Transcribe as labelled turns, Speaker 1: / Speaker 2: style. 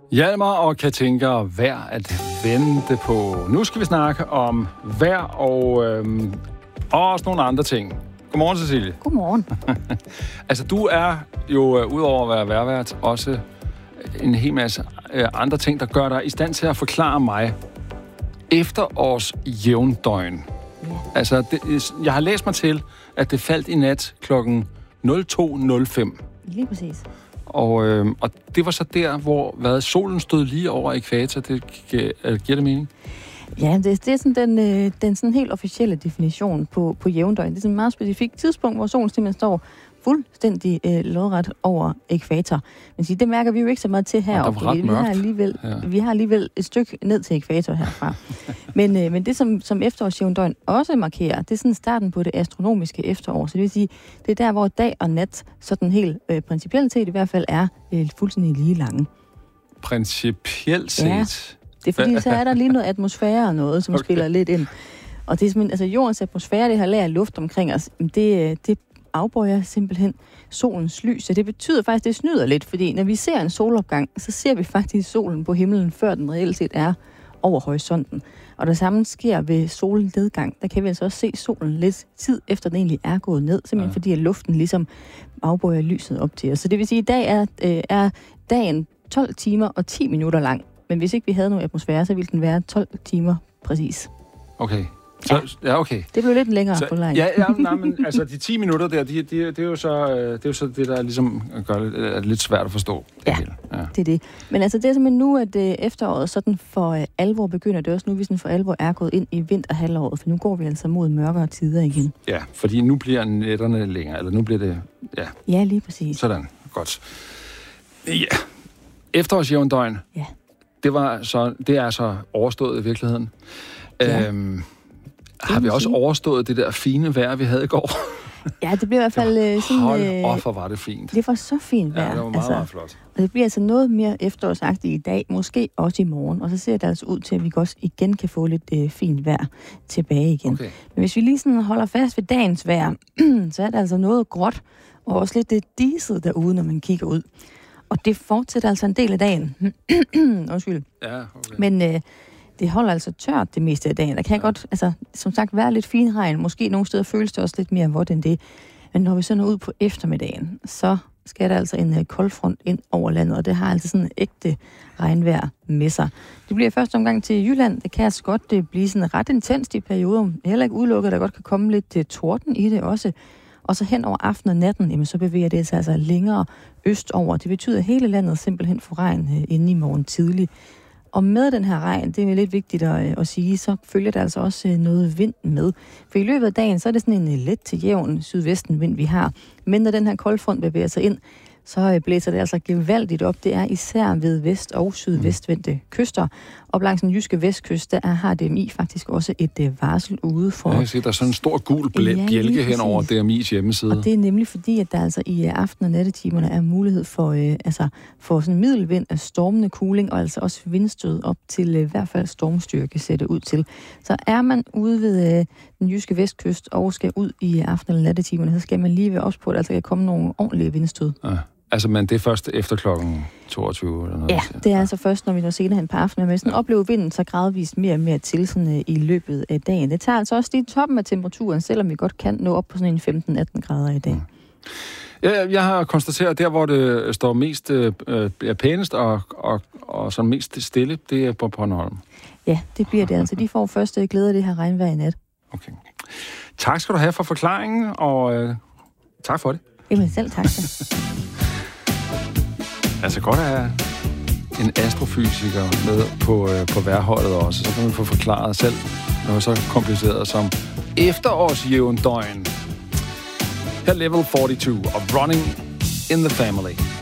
Speaker 1: Hjalmar og Katinka, vejr at vente på. Nu skal vi snakke om vejr og også nogle andre ting. Godmorgen, Cecilie.
Speaker 2: Godmorgen.
Speaker 1: Altså, du er jo, udover at være vejrvært, også en hel masse andre ting, der gør dig i stand til at forklare mig efterårs jævndøgn. Ja. Altså, jeg har læst mig til, at det faldt i nat klokken 02:05.
Speaker 2: Lige præcis.
Speaker 1: Og det var så der, hvor solen stod lige over ækvator. Det giver det mening?
Speaker 2: Ja, det er sådan den sådan helt officielle definition på jævndøgn. Det er sådan et meget specifikt tidspunkt, hvor solen simpelthen står fuldstændig lodret over ækvator. Men det mærker vi jo ikke så meget til heroppe. Vi har alligevel et stykke ned til ækvator herfra. men det, som efterårsjævndøgn også markerer, det er sådan starten på det astronomiske efterår. Så det vil sige, det er der, hvor dag og nat, sådan helt principielt set i hvert fald, er fuldstændig lige lange.
Speaker 1: Principielt set?
Speaker 2: Ja, det er fordi, så er der lige noget atmosfære og noget, som spiller lidt ind. Og det er simpelthen, altså jordens atmosfære, det her lag af luft omkring os, det afbøjer simpelthen solens lys. Så det betyder faktisk, det snyder lidt, fordi når vi ser en solopgang, så ser vi faktisk solen på himlen, før den reelt set er over horisonten. Og det samme sker ved solnedgang. Der kan vi altså også se solen lidt tid efter den egentlig er gået ned, simpelthen fordi at luften ligesom afbøjer lyset op til os. Så det vil sige, at i dag er dagen 12 timer og 10 minutter lang. Men hvis ikke vi havde nogen atmosfære, så ville den være 12 timer præcis.
Speaker 1: Okay. Ja, okay.
Speaker 2: Det blev lidt længere på lejen.
Speaker 1: Nej, men altså de 10 minutter der, det er jo så det, der ligesom gør det lidt svært at forstå.
Speaker 2: Ja, det er det. Men altså det er simpelthen nu, at efteråret sådan for alvor begynder. Det er også nu, vi sådan for alvor er gået ind i vinterhalvåret, for nu går vi altså mod mørkere tider igen. Ja,
Speaker 1: fordi nu bliver nætterne længere, eller nu bliver det...
Speaker 2: Ja, lige præcis.
Speaker 1: Sådan, godt. Ja, efterårsjævndøgn.
Speaker 2: Ja.
Speaker 1: Det er så overstået i virkeligheden.
Speaker 2: Ja.
Speaker 1: Har vi også overstået det der fine vejr, vi havde i går?
Speaker 2: Ja, det blev i hvert fald sådan...
Speaker 1: Hold op, hvor var det fint.
Speaker 2: Det var så fint vejr.
Speaker 1: Ja, det var meget flot.
Speaker 2: Og det bliver altså noget mere efterårsagtigt i dag, måske også i morgen. Og så ser det altså ud til, at vi også igen kan få lidt fint vejr tilbage igen. Okay. Men hvis vi lige sådan holder fast ved dagens vejr, så er det altså noget gråt, og også lidt det diset derude, når man kigger ud. Og det fortsætter altså en del af dagen. Undskyld.
Speaker 1: Ja, okay.
Speaker 2: Men det holder altså tørt det meste af dagen. Der kan godt, altså, som sagt, være lidt fin regn. Måske nogle steder føles det også lidt mere vådt end det. Men når vi så når ud på eftermiddagen, så skal der altså en koldfront ind over landet, og det har altså sådan et ægte regnvejr med sig. Det bliver første omgang til Jylland. Det kan altså godt blive sådan ret intenst i perioder. Heller ikke udelukket, at der godt kan komme lidt torden i det også. Og så hen over aftenen og natten, jamen, så bevæger det sig altså længere østover. Det betyder, at hele landet simpelthen får regn inden i morgen tidlig. Og med den her regn, det er lidt vigtigt at sige, så følger der altså også noget vind med. For i løbet af dagen, så er det sådan en let til jævn sydvestenvind, vi har. Men når den her koldfront bevæger sig ind, så blæser det altså gevaldigt op. Det er især ved vest- og sydvestvendte kyster. Og langs den jyske vestkyst, der har DMI faktisk også et varsel ude for...
Speaker 1: Jeg kan se, der er sådan en stor gul bjælke hen over DMI's hjemmeside.
Speaker 2: Og det er nemlig fordi, at der altså i aften- og nattetimerne er mulighed for sådan middelvind af stormende kuling, og altså også vindstød op til i hvert fald stormstyrke sætte ud til. Så er man ude ved den jyske vestkyst og skal ud i aften- eller nattetimerne, så skal man lige være ops på, at der altså kan komme nogle ordentlige vindstød.
Speaker 1: Ja. Altså, men det er først efter klokken 22 eller noget?
Speaker 2: Ja, det er altså først, når vi når senere hen på aftenen. Men sådan oplever vinden så gradvist mere og mere til sådan, i løbet af dagen. Det tager altså også lige toppen af temperaturen, selvom vi godt kan nå op på sådan en 15-18 grader i dag.
Speaker 1: Jeg har konstateret, at der, hvor det står mest pænest og sådan mest stille, det er på Bornholm.
Speaker 2: Ja, det bliver det altså. De får først glæde af det her regnvejr i nat.
Speaker 1: Okay. Tak skal du have for forklaringen, og tak for det.
Speaker 2: Jamen selv tak.
Speaker 1: Altså godt at have en astrofysiker med på vejrholdet også, så kan man få forklaret selv noget så kompliceret som efterårsjævndøgn. Her Level 42 og Running in the Family.